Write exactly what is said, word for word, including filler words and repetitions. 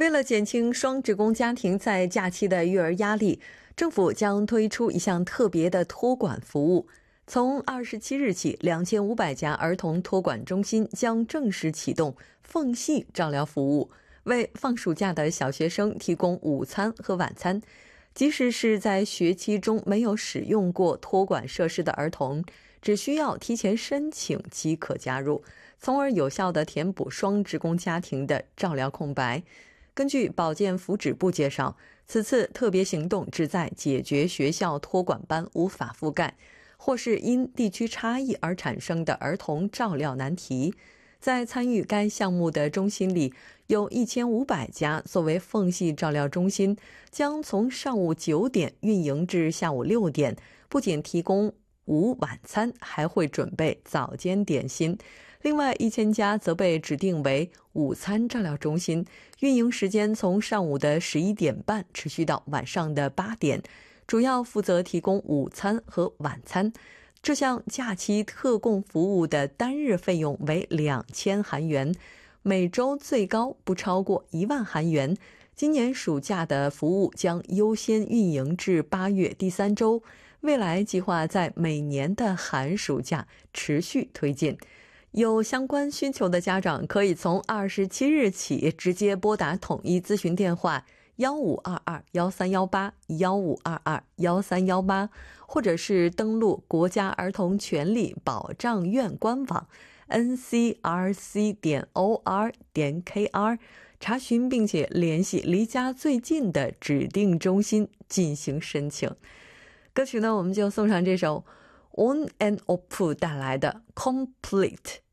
为了减轻双职工家庭在假期的育儿压力，政府将推出一项特别的托管服务。从二十七日起，两千五百家儿童托管中心将正式启动缝隙照料服务，为放暑假的小学生提供午餐和晚餐。即使是在学期中没有使用过托管设施的儿童，只需要提前申请即可加入，从而有效地填补双职工家庭的照料空白。根据保健福祉部介绍，此次特别行动旨在解决学校托管班无法覆盖，或是因地区差异而产生的儿童照料难题。在参与该项目的中心里，有一千五百家作为缝隙照料中心，将从上午九点运营至下午六点，不仅提供午晚餐，还会准备早间点心。另外一千家则被指定为午餐照料中心，运营时间从上午的十一点半持续到晚上的八点，主要负责提供午餐和晚餐。这项假期特供服务的单日费用为两千韩元，每周最高不超过一万韩元。今年暑假的服务将优先运营至八月第三周，未来计划在每年的寒暑假持续推进。有相关需求的家长可以从二十七日起直接拨打统一咨询电话幺五二二幺三幺八幺五二二幺三幺八，或者是登录国家儿童权利保障院官网 N C R C 点 O R 点 K R 查询，并且联系离家最近的指定中心进行申请。歌曲呢，我们就送上这首On and Off 带来的 Complete。